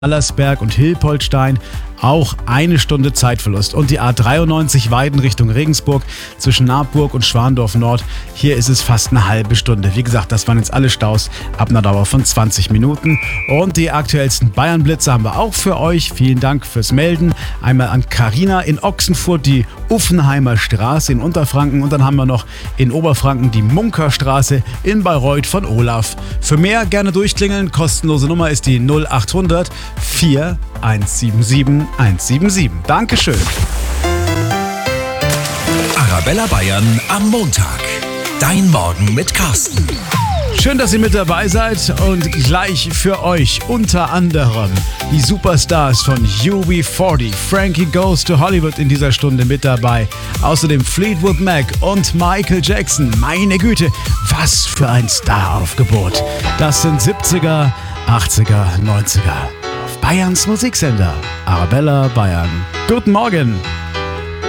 Allersberg und Hilpoltstein auch 1 Stunde Zeitverlust. Und die A93 Weiden Richtung Regensburg zwischen Nabburg und Schwandorf Nord. Hier ist es fast eine halbe Stunde. Wie gesagt, das waren jetzt alle Staus ab einer Dauer von 20 Minuten. Und die aktuellsten Bayern-Blitze haben wir auch für euch. Vielen Dank fürs Melden. Einmal an Carina in Ochsenfurt, die Uffenheimer Straße in Unterfranken. Und dann haben wir noch in Oberfranken die Munkerstraße in Bayreuth von Olaf. Für mehr gerne durchklingeln. Kostenlose Nummer ist die 0800 4177 177. Dankeschön. Arabella Bayern am Montag. Dein Morgen mit Carsten. Schön, dass ihr mit dabei seid und gleich für euch unter anderem die Superstars von UB40. Frankie Goes to Hollywood in dieser Stunde mit dabei. Außerdem Fleetwood Mac und Michael Jackson. Meine Güte, was für ein Staraufgebot. Das sind 70er, 80er, 90er. Bayerns Musiksender. Arabella Bayern. Guten Morgen.